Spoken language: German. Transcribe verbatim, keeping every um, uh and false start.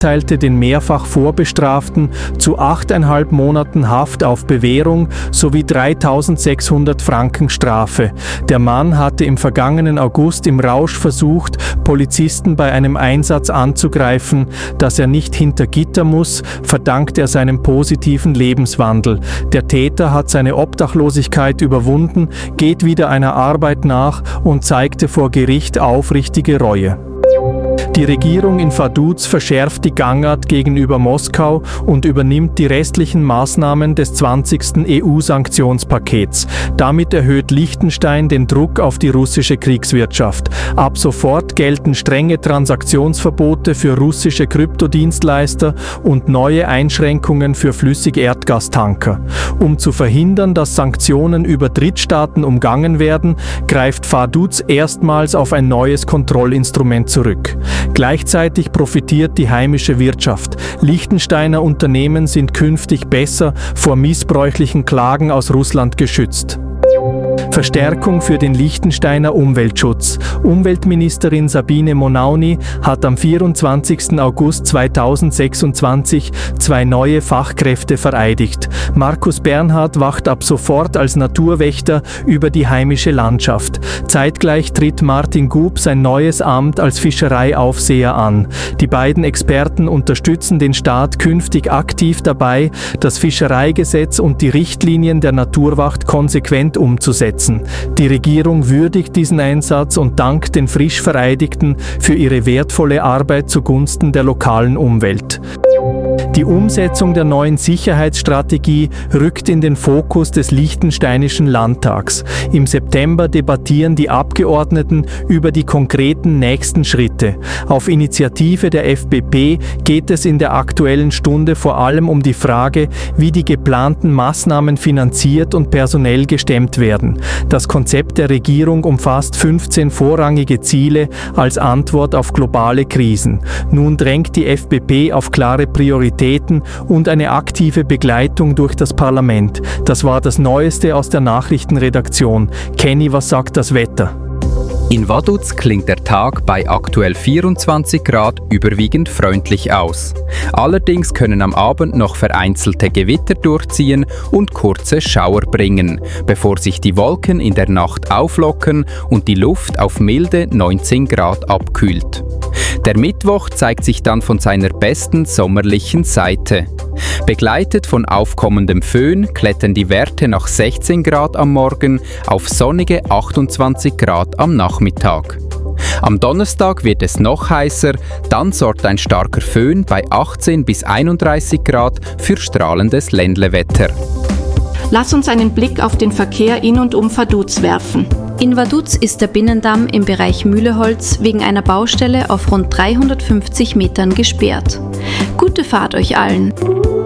verurteilte den mehrfach Vorbestraften zu achteinhalb Monaten Haft auf Bewährung sowie dreitausendsechshundert Franken Strafe. Der Mann hatte im vergangenen August im Rausch versucht, Polizisten bei einem Einsatz anzugreifen. Dass er nicht hinter Gitter muss, verdankt er seinem positiven Lebenswandel. Der Täter hat seine Obdachlosigkeit überwunden, geht wieder einer Arbeit nach und zeigte vor Gericht aufrichtige Reue. Die Regierung in Vaduz verschärft die Gangart gegenüber Moskau und übernimmt die restlichen Maßnahmen des zwanzigsten E U-Sanktionspakets. Damit erhöht Liechtenstein den Druck auf die russische Kriegswirtschaft. Ab sofort gelten strenge Transaktionsverbote für russische Kryptodienstleister und neue Einschränkungen für Flüssigerdgastanker. Um zu verhindern, dass Sanktionen über Drittstaaten umgangen werden, greift Vaduz erstmals auf ein neues Kontrollinstrument zurück. Gleichzeitig profitiert die heimische Wirtschaft. Liechtensteiner Unternehmen sind künftig besser vor missbräuchlichen Klagen aus Russland geschützt. Verstärkung für den Liechtensteiner Umweltschutz. Umweltministerin Sabine Monauni hat am vierundzwanzigsten August zweitausendsechsundzwanzig zwei neue Fachkräfte vereidigt. Markus Bernhard wacht ab sofort als Naturwächter über die heimische Landschaft. Zeitgleich tritt Martin Gub sein neues Amt als Fischereiaufseher an. Die beiden Experten unterstützen den Staat künftig aktiv dabei, das Fischereigesetz und die Richtlinien der Naturwacht konsequent umzusetzen. Die Regierung würdigt diesen Einsatz und dankt den frisch Vereidigten für ihre wertvolle Arbeit zugunsten der lokalen Umwelt. Die Umsetzung der neuen Sicherheitsstrategie rückt in den Fokus des Liechtensteinischen Landtags. Im September debattieren die Abgeordneten über die konkreten nächsten Schritte. Auf Initiative der F P P geht es in der Aktuellen Stunde vor allem um die Frage, wie die geplanten Maßnahmen finanziert und personell gestemmt werden. Das Konzept der Regierung umfasst fünfzehn vorrangige Ziele als Antwort auf globale Krisen. Nun drängt die F P P auf klare Prioritäten und eine aktive Begleitung durch das Parlament. Das war das Neueste aus der Nachrichtenredaktion. Kenny, was sagt das Wetter? In Vaduz klingt der Tag bei aktuell vierundzwanzig Grad überwiegend freundlich aus. Allerdings können am Abend noch vereinzelte Gewitter durchziehen und kurze Schauer bringen, bevor sich die Wolken in der Nacht auflockern und die Luft auf milde neunzehn Grad abkühlt. Der Mittwoch zeigt sich dann von seiner besten sommerlichen Seite. Begleitet von aufkommendem Föhn klettern die Werte nach sechzehn Grad am Morgen auf sonnige achtundzwanzig Grad am Nachmittag. Am Donnerstag wird es noch heißer, dann sorgt ein starker Föhn bei achtzehn bis einunddreißig Grad für strahlendes Ländlewetter. Lass uns einen Blick auf den Verkehr in und um Vaduz werfen. In Vaduz ist der Binnendamm im Bereich Mühleholz wegen einer Baustelle auf rund dreihundertfünfzig Metern gesperrt. Gute Fahrt euch allen!